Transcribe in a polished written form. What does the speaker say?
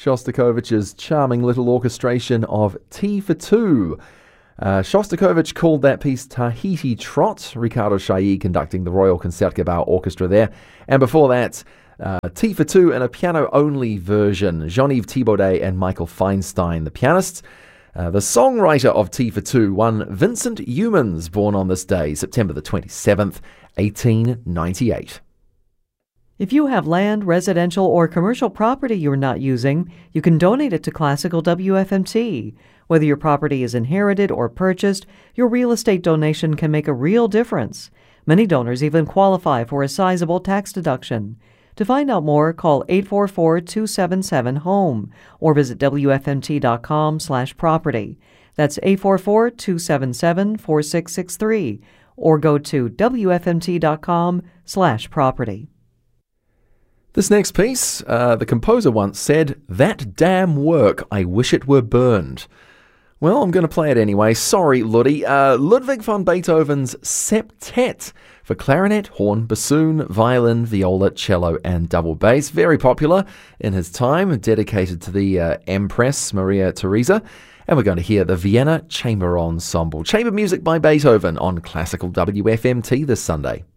Shostakovich's charming little orchestration of Tea for Two. Shostakovich called that piece Tahiti Trot, Ricardo Chailly conducting the Royal Concertgebouw Orchestra there. And before that, Tea for Two in a piano-only version, Jean-Yves Thibaudet and Michael Feinstein, the pianists. The songwriter of Tea for Two, one Vincent Youmans, born on this day, September the 27th, 1898. If you have land, residential, or commercial property you're not using, you can donate it to Classical WFMT. Whether your property is inherited or purchased, your real estate donation can make a real difference. Many donors even qualify for a sizable tax deduction. To find out more, call 844-277-HOME or visit WFMT.com/property. That's 844-277-4663 or go to WFMT.com/property. This next piece, the composer once said, "That damn work, I wish it were burned." Well, I'm going to play it anyway. Sorry, Luddy. Ludwig van Beethoven's Septet for clarinet, horn, bassoon, violin, viola, cello, and double bass. Very popular in his time, dedicated to the Empress Maria Theresa. And we're going to hear the Vienna Chamber Ensemble. Chamber music by Beethoven on Classical WFMT this Sunday.